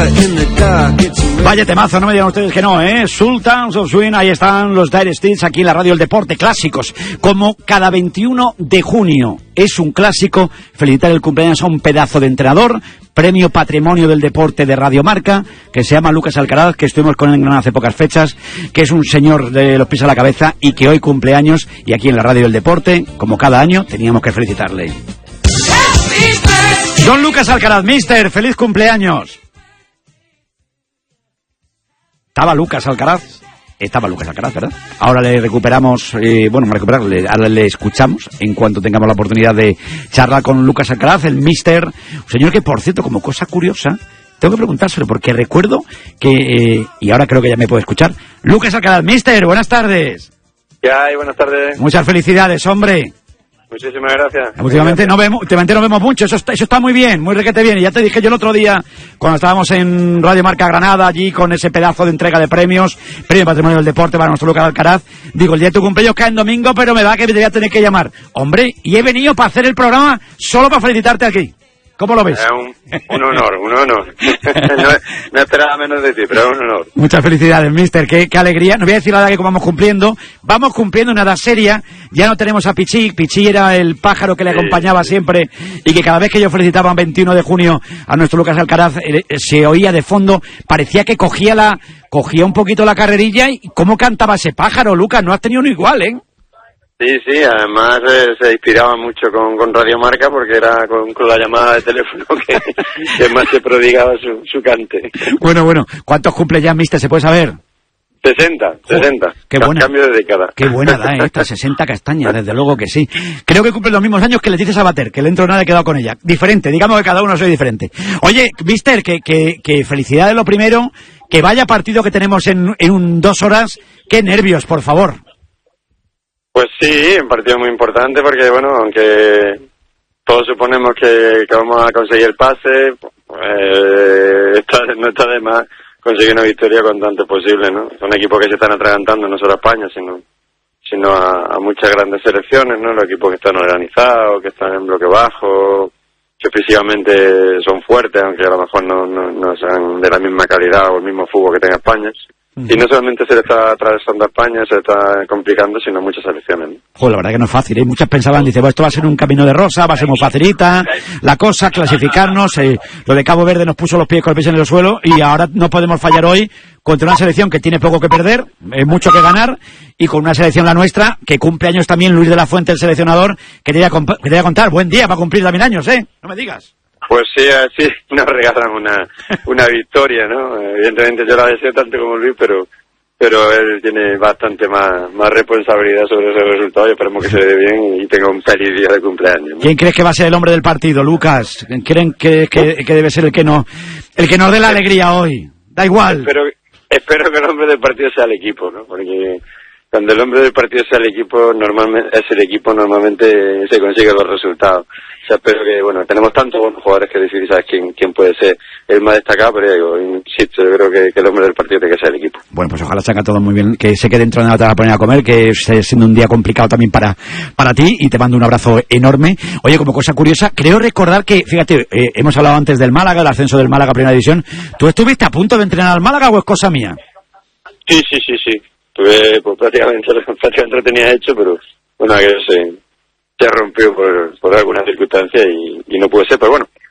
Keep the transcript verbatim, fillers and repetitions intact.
Vaya temazo, no me digan ustedes que no, ¿eh? Sultans of Swing, ahí están los Dire Straits aquí en la radio del deporte, clásicos, como cada veintiuno de junio. Es un clásico, felicitar el cumpleaños a un pedazo de entrenador, premio Patrimonio del Deporte de Radio Marca, que se llama Lucas Alcaraz, que estuvimos con él en Granada hace pocas fechas, que es un señor de los pies a la cabeza y que hoy cumpleaños, y aquí en la radio del deporte, como cada año, teníamos que felicitarle. Don Lucas Alcaraz, mister, feliz cumpleaños. Estaba Lucas Alcaraz, estaba Lucas Alcaraz, ¿verdad? Ahora le recuperamos, eh, bueno, recuperarle, ahora le escuchamos en cuanto tengamos la oportunidad de charlar con Lucas Alcaraz, el mister, un señor que, por cierto, como cosa curiosa, tengo que preguntárselo porque recuerdo que, eh, y ahora creo que ya me puede escuchar, Lucas Alcaraz, mister, buenas tardes. ¿Qué hay? Buenas tardes. Muchas felicidades, hombre. Muchísimas gracias. Últimamente no vemos, últimamente no vemos mucho, eso está, eso está muy bien, muy requete bien. Y ya te dije yo el otro día, cuando estábamos en Radio Marca Granada, allí con ese pedazo de entrega de premios, Premio Patrimonio del Deporte para nuestro Lucas Alcaraz, digo, el día de tu cumpleaños cae en domingo, pero me va que me voy a tener que llamar. Hombre, y he venido para hacer el programa solo para felicitarte aquí. ¿Cómo lo ves? Es un, un honor, un honor. no, no esperaba menos de ti, pero es un honor. Muchas felicidades, mister. Qué, qué alegría. No voy a decir la edad que vamos cumpliendo. Vamos cumpliendo una edad seria. Ya no tenemos a Pichí. Pichí era el pájaro que le sí, acompañaba sí. siempre y que cada vez que yo felicitaba el veintiuno de junio a nuestro Lucas Alcaraz eh, se oía de fondo. Parecía que cogía la cogía un poquito la carrerilla. ¿Y cómo cantaba ese pájaro, Lucas? No has tenido uno igual, ¿eh? Sí, sí, además eh, se inspiraba mucho con, con Radio Marca porque era con, con la llamada de teléfono que, que más se prodigaba su, su cante. Bueno, bueno, ¿cuántos cumple ya, mister? ¿Se puede saber? sesenta, sesenta. Oh, qué buena. Cambio de década. Qué buena edad, ¿eh? Esta sesenta castañas, desde luego que sí. Creo que cumple los mismos años que Leticia Sabater, que el entro nada he quedado con ella. Diferente, digamos que cada uno soy diferente. Oye, mister, que, que, que felicidades lo primero, que vaya partido que tenemos en, en un, dos horas. Qué nervios, por favor. Pues sí, un partido muy importante porque, bueno, aunque todos suponemos que, que vamos a conseguir el pase, eh, está, no está de más conseguir una victoria cuanto antes posible, ¿no? Son equipos que se están atragantando no solo a España, sino sino a, a muchas grandes selecciones, ¿no? Los equipos que están organizados, que están en bloque bajo, que físicamente son fuertes, aunque a lo mejor no, no, no sean de la misma calidad o el mismo fútbol que tenga España. Y no solamente se le está atravesando a España, se le está complicando, sino muchas selecciones, ¿no? Joder, la verdad que no es fácil, ¿eh? Muchas pensaban, dice, pues esto va a ser un camino de rosa, va a ser muy facilita la cosa, clasificarnos, eh, lo de Cabo Verde nos puso los pies con los pies en el suelo y ahora no podemos fallar hoy contra una selección que tiene poco que perder, eh, mucho que ganar, y con una selección la nuestra, que cumple años también Luis de la Fuente, el seleccionador, que te voy a, comp- que te voy a contar, buen día para cumplir también años, ¿eh? No me digas. Pues sí, así nos regalan una una victoria, ¿no? Evidentemente yo la deseo tanto como Luis, pero pero él tiene bastante más más responsabilidad sobre ese resultado y esperemos que se le dé bien y tenga un feliz día de cumpleaños, ¿no? ¿Quién crees que va a ser el hombre del partido, Lucas? ¿Creen que, que, que debe ser el que no el que nos dé la alegría hoy? Da igual. Espero, espero que el hombre del partido sea el equipo, ¿no? Porque cuando el hombre del partido sea el equipo, normalmente es el equipo, normalmente se consiguen los resultados. O sea, espero que, bueno, tenemos tantos buenos jugadores que decidir, ¿sabes?, quién, quién puede ser el más destacado, pero digo, insisto, yo creo que, que el hombre del partido tiene que ser el equipo. Bueno, pues ojalá salga todo muy bien, que sé que dentro de nada te vas a poner a comer, que esté siendo un día complicado también para, para ti, y te mando un abrazo enorme. Oye, como cosa curiosa, creo recordar que, fíjate, eh, hemos hablado antes del Málaga, el ascenso del Málaga a Primera División. ¿Tú estuviste a punto de entrenar al Málaga o es cosa mía? Sí, sí, sí, sí. Estuve, pues prácticamente, prácticamente lo tenía hecho, pero bueno, aquello se, se rompió por, por alguna circunstancia y, y no pude ser, pero bueno,